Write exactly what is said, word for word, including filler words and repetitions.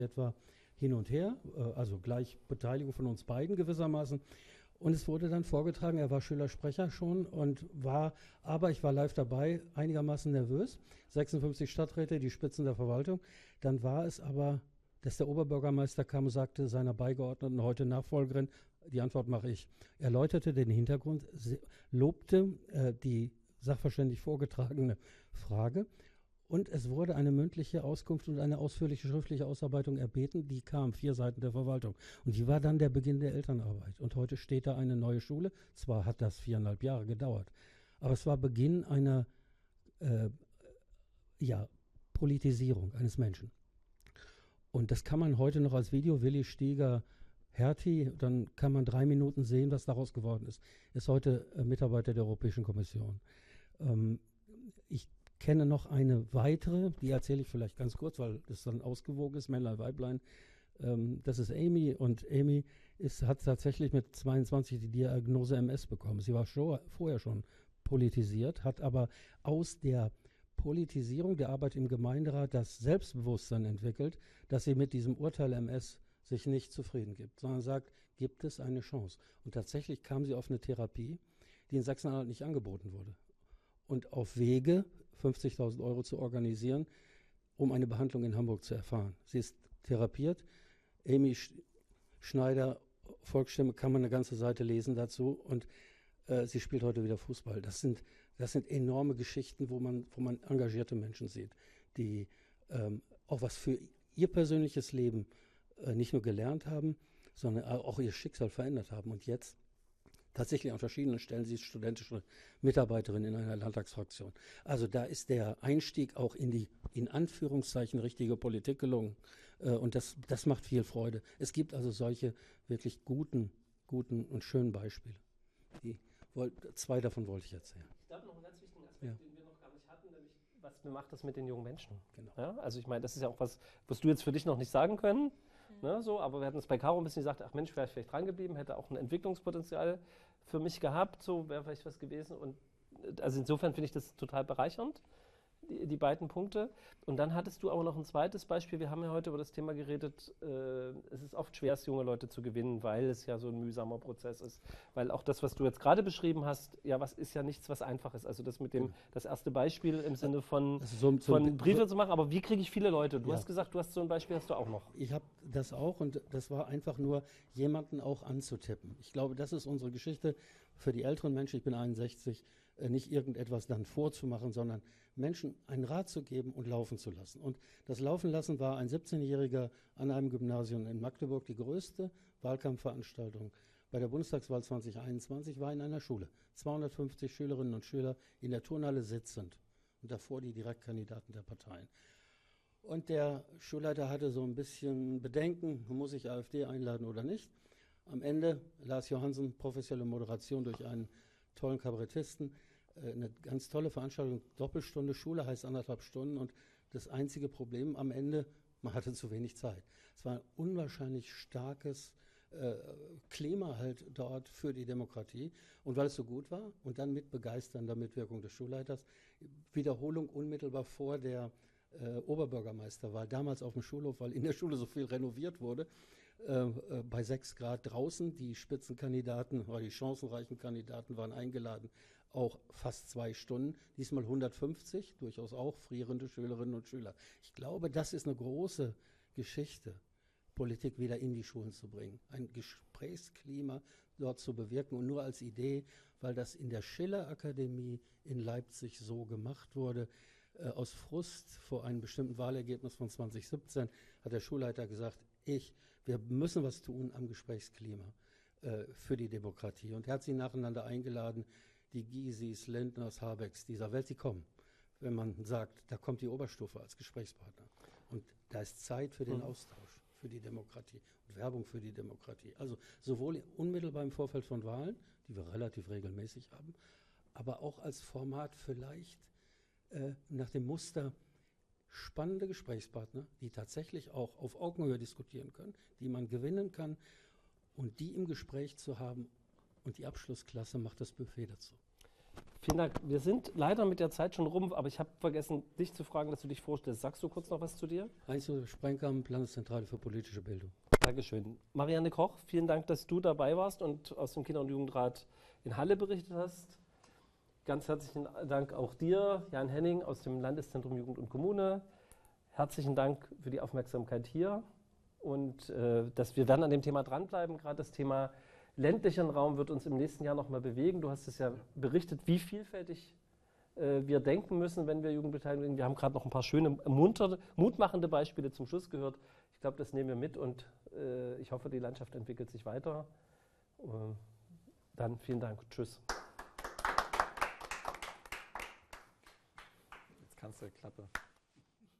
etwa hin und her, also gleich Beteiligung von uns beiden gewissermaßen. Und es wurde dann vorgetragen, er war Schülersprecher schon und war, aber ich war live dabei, einigermaßen nervös. sechsundfünfzig Stadträte, die Spitzen der Verwaltung. Dann war es aber, dass der Oberbürgermeister kam und sagte seiner Beigeordneten, heute Nachfolgerin, die Antwort mache ich. Er erläuterte den Hintergrund, lobte äh, die sachverständig vorgetragene Frage. Und es wurde eine mündliche Auskunft und eine ausführliche schriftliche Ausarbeitung erbeten. Die kam, vier Seiten der Verwaltung. Und die war dann der Beginn der Elternarbeit. Und heute steht da eine neue Schule. Zwar hat das viereinhalb Jahre gedauert, aber es war Beginn einer äh, ja, Politisierung eines Menschen. Und das kann man heute noch als Video, Willi Stieger, Hertie, dann kann man drei Minuten sehen, was daraus geworden ist. Ist heute äh, Mitarbeiter der Europäischen Kommission. Ähm, ich kenne noch eine weitere, die erzähle ich vielleicht ganz kurz, weil das dann ausgewogen ist, Männlein, Weiblein. Ähm, das ist Amy und Amy ist, hat tatsächlich mit zweiundzwanzig die Diagnose M S bekommen. Sie war schon, vorher schon politisiert, hat aber aus der Politisierung der Arbeit im Gemeinderat das Selbstbewusstsein entwickelt, dass sie mit diesem Urteil M S sich nicht zufrieden gibt, sondern sagt, gibt es eine Chance. Und tatsächlich kam sie auf eine Therapie, die in Sachsen-Anhalt nicht angeboten wurde. Und auf Wege, fünfzigtausend Euro zu organisieren, um eine Behandlung in Hamburg zu erfahren. Sie ist therapiert. Amy Schneider, Volksstimme, kann man eine ganze Seite lesen dazu. Und äh, sie spielt heute wieder Fußball. Das sind, das sind enorme Geschichten, wo man, wo man engagierte Menschen sieht, die ähm, auch was für ihr persönliches Leben äh, nicht nur gelernt haben, sondern auch ihr Schicksal verändert haben. Und jetzt tatsächlich an verschiedenen Stellen, sie ist studentische Mitarbeiterin in einer Landtagsfraktion. Also da ist der Einstieg auch in die, in Anführungszeichen, richtige Politik gelungen. Äh, und das, das macht viel Freude. Es gibt also solche wirklich guten, guten und schönen Beispiele. Die, wollt, zwei davon wollte ich erzählen. Ich glaube, noch einen ganz wichtigen Aspekt, ja. den wir noch gar nicht hatten, nämlich, was macht das mit den jungen Menschen? Genau. Ja, also ich meine, das ist ja auch was, was du jetzt für dich noch nicht sagen können. Ne, so, aber wir hatten es bei Caro ein bisschen gesagt, ach Mensch, wäre ich vielleicht dran geblieben, hätte auch ein Entwicklungspotenzial für mich gehabt, so wäre vielleicht was gewesen. Und also insofern finde ich das total bereichernd, die, die beiden Punkte. Und dann hattest du aber noch ein zweites Beispiel. Wir haben ja heute über das Thema geredet, äh, es ist oft schwer, junge Leute zu gewinnen, weil es ja so ein mühsamer Prozess ist. Weil auch das, was du jetzt gerade beschrieben hast, ja, was ist ja nichts, was einfach ist. Also das mit dem, das erste Beispiel im Sinne von, also so, so von Briefe so zu machen, aber wie kriege ich viele Leute? Du ja. hast gesagt, du hast so ein Beispiel, hast du auch noch. Ich habe das auch und das war einfach nur, jemanden auch anzutippen. Ich glaube, das ist unsere Geschichte für die älteren Menschen, ich bin einundsechzig, äh, nicht irgendetwas dann vorzumachen, sondern Menschen einen Rat zu geben und laufen zu lassen. Und das Laufen lassen war ein siebzehnjähriger an einem Gymnasium in Magdeburg. Die größte Wahlkampfveranstaltung bei der Bundestagswahl zwanzig einundzwanzig war in einer Schule. zweihundertfünfzig Schülerinnen und Schüler in der Turnhalle sitzend und davor die Direktkandidaten der Parteien. Und der Schulleiter hatte so ein bisschen Bedenken, muss ich AfD einladen oder nicht. Am Ende Lars Johansen, professionelle Moderation durch einen tollen Kabarettisten, äh, eine ganz tolle Veranstaltung, Doppelstunde Schule heißt anderthalb Stunden und das einzige Problem am Ende, man hatte zu wenig Zeit. Es war ein unwahrscheinlich starkes äh, Klima halt dort für die Demokratie und weil es so gut war und dann mit begeisternder Mitwirkung des Schulleiters, Wiederholung unmittelbar vor der Äh, Oberbürgermeisterwahl, damals auf dem Schulhof, weil in der Schule so viel renoviert wurde, äh, äh, bei sechs Grad draußen. Die Spitzenkandidaten oder die chancenreichen Kandidaten waren eingeladen, auch fast zwei Stunden, diesmal hundertfünfzig, durchaus auch frierende Schülerinnen und Schüler. Ich glaube, das ist eine große Geschichte, Politik wieder in die Schulen zu bringen, ein Gesprächsklima dort zu bewirken und nur als Idee, weil das in der Schiller-Akademie in Leipzig so gemacht wurde. Aus Frust vor einem bestimmten Wahlergebnis von zwanzig siebzehn hat der Schulleiter gesagt, ich, wir müssen was tun am Gesprächsklima äh, für die Demokratie. Und er hat sie nacheinander eingeladen, die Gysis, Lindners, Habecks dieser Welt, die kommen. Wenn man sagt, da kommt die Oberstufe als Gesprächspartner. Und da ist Zeit für den mhm. Austausch, für die Demokratie und Werbung für die Demokratie. Also sowohl unmittelbar im Vorfeld von Wahlen, die wir relativ regelmäßig haben, aber auch als Format vielleicht nach dem Muster spannende Gesprächspartner, die tatsächlich auch auf Augenhöhe diskutieren können, die man gewinnen kann und die im Gespräch zu haben und die Abschlussklasse macht das Buffet dazu. Vielen Dank. Wir sind leider mit der Zeit schon rum, aber ich habe vergessen, dich zu fragen, dass du dich vorstellst. Sagst du kurz noch was zu dir? Heinz-Josef Sprengkamp, Landeszentrale für politische Bildung. Dankeschön. Marianne Koch, vielen Dank, dass du dabei warst und aus dem Kinder- und Jugendrat in Halle berichtet hast. Ganz herzlichen Dank auch dir, Jan Henning aus dem Landeszentrum Jugend und Kommune. Herzlichen Dank für die Aufmerksamkeit hier und äh, dass wir dann an dem Thema dranbleiben. Gerade das Thema ländlichen Raum wird uns im nächsten Jahr nochmal bewegen. Du hast es ja berichtet, wie vielfältig äh, wir denken müssen, wenn wir Jugendbeteiligung. Wir haben gerade noch ein paar schöne, munter, mutmachende Beispiele zum Schluss gehört. Ich glaube, das nehmen wir mit und äh, ich hoffe, die Landschaft entwickelt sich weiter. Äh, dann vielen Dank. Tschüss. Jetzt kannst du Klappe.